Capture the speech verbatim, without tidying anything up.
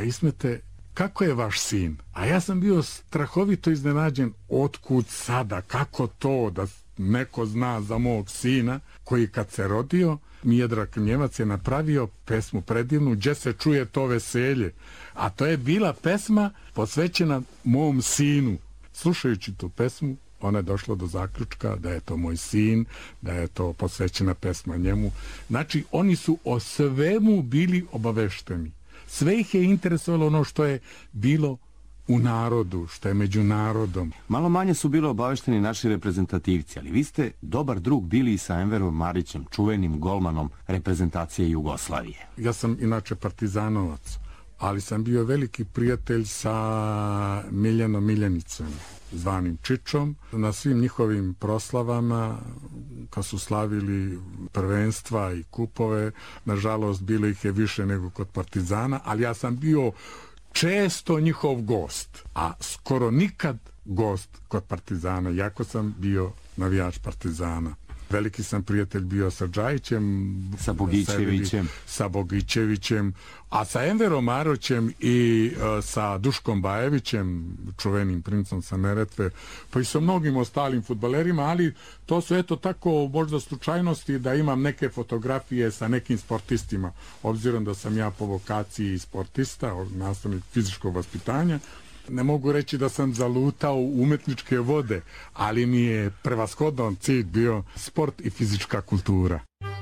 Ismete, kako je vaš sin? A ja sam bio strahovito iznenađen, otkud sada, kako to da neko zna za mog sina, koji kad se rodio, Miodrag Knjevac je napravio pesmu predivnu Gdje se čuje to veselje, a to je bila pesma posvećena mom sinu. Slušajući tu pesmu, ona je došla do zaključka da je to moj sin, da je to posvećena pesma njemu. Znači, oni su o svemu bili obavešteni. Sve ih je interesovalo ono što je bilo u narodu, što je među narodom. Malo manje su bili obavešteni naši reprezentativci, ali vi ste dobar drug bili i sa Enverom Marićem, čuvenim golmanom reprezentacije Jugoslavije. Ja sam inače partizanovac, ali sam bio veliki prijatelj sa Miljanom Miljanicom, zvanim Čičom. Na svim njihovim proslavama, kad su slavili prvenstva i kupove, nažalost bilo ih je više nego kod Partizana, ali ja sam bio često njihov gost, a skoro nikad gost kod Partizana, jako sam bio navijač Partizana. Veliki sam prijatelj bio sa Džajićem, sa Bogićevićem, sa Bogićevićem, a sa Enverom Maroćem i uh, sa Duškom Bajevićem, čuvenim princom sa Neretve, pa i sa mnogim ostalim fudbalerima, ali to su eto tako možda slučajnosti da imam neke fotografije sa nekim sportistima, obzirom da sam ja po vokaciji sportista, nastavnik fizičkog vaspitanja. Ne mogu reći da sam zalutao u umetničke vode, ali mi je prevashodan cilj bio sport i fizička kultura.